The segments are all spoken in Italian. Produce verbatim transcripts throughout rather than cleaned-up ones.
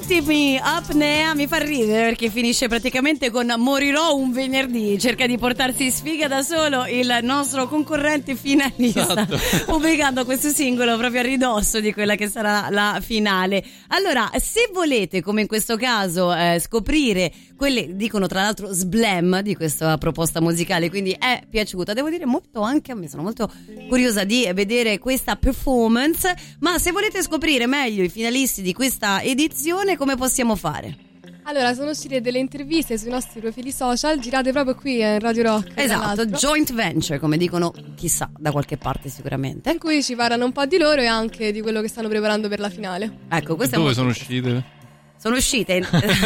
Lift Me Up Nea mi fa ridere perché finisce praticamente con morirò un venerdì. Cerca di portarsi in sfiga da solo il nostro concorrente finalista, esatto, pubblicando questo singolo proprio a ridosso di quella che sarà la finale. Allora, se volete, come in questo caso, eh, scoprire quelle, dicono tra l'altro sblam di questa proposta musicale, quindi è piaciuta, devo dire molto anche a me, sono molto curiosa di vedere questa performance. Ma se volete scoprire meglio i finalisti di questa edizione, come possiamo fare? Allora, sono uscite delle interviste sui nostri profili social girate proprio qui in Radio Rock. Esatto, joint venture, come dicono chissà da qualche parte sicuramente, in cui ci parlano un po' di loro e anche di quello che stanno preparando per la finale. Ecco, questo dove è sono uscite? Sono uscite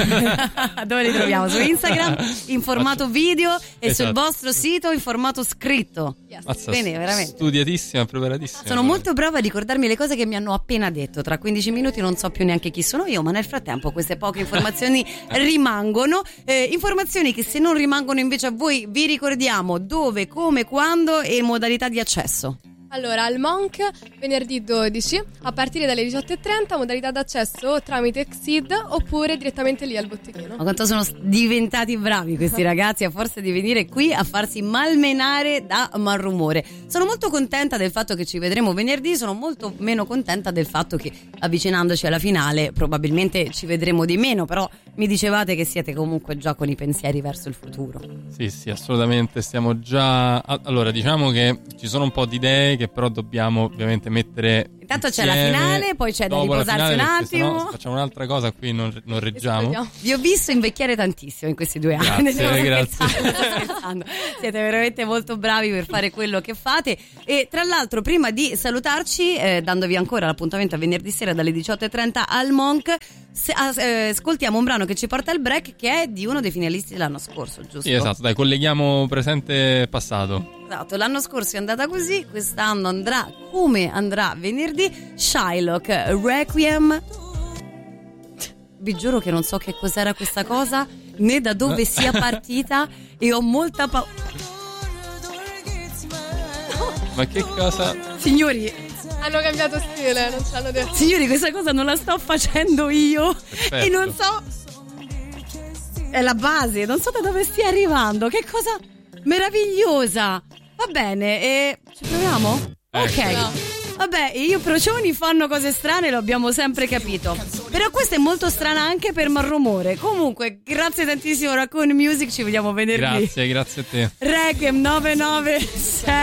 dove le troviamo? Su Instagram in formato video e esatto, sul vostro sito in formato scritto. Yes. Mazza, bene, veramente studiatissima, preparatissima. Sono molto brava a ricordarmi le cose che mi hanno appena detto. Tra quindici minuti non so più neanche chi sono io, ma nel frattempo queste poche informazioni rimangono, eh, informazioni che se non rimangono invece a voi vi ricordiamo dove, come, quando e modalità di accesso. Allora, al Monk venerdì dodici a partire dalle diciotto e trenta, modalità d'accesso tramite Exceed oppure direttamente lì al botteghino. Ma quanto sono diventati bravi questi ragazzi a forza di venire qui a farsi malmenare da Malrumore. Sono molto contenta del fatto che ci vedremo venerdì, sono molto meno contenta del fatto che avvicinandoci alla finale probabilmente ci vedremo di meno, però mi dicevate che siete comunque già con i pensieri verso il futuro. Sì, sì, assolutamente, stiamo già... Allora, diciamo che ci sono un po' di idee che però dobbiamo ovviamente mettere intanto insieme. C'è la finale, poi c'è da riposarsi un attimo, facciamo un'altra cosa qui, non, non reggiamo. Vi ho visto invecchiare tantissimo in questi due grazie, anni. Grazie, grazie. Scherzando. Siete veramente molto bravi per fare quello che fate. E tra l'altro, prima di salutarci, eh, dandovi ancora l'appuntamento a venerdì sera dalle diciotto e trenta al Monk, se, eh, ascoltiamo un brano che ci porta al break, che è di uno dei finalisti dell'anno scorso, giusto? Sì, esatto, dai, colleghiamo presente e passato. Esatto, l'anno scorso è andata così, quest'anno andrà come andrà venerdì. Shylock, Requiem. Vi giuro che non so che cos'era questa cosa, né da dove sia partita, e ho molta paura. Ma che cosa? Signori, hanno cambiato stile, non ce l'hanno detto. Signori, questa cosa non la sto facendo io. Perfetto. E non so, è la base, non so da dove stia arrivando. Che cosa meravigliosa. Va bene, e ci proviamo? Ecco. Ok, no. Vabbè, io e Procioni fanno cose strane, lo abbiamo sempre capito. Però questa è molto strana anche per Malrumore. Comunque, grazie tantissimo Raccoon Music, ci vediamo venerdì. Grazie, grazie a te. Requiem nove nove sei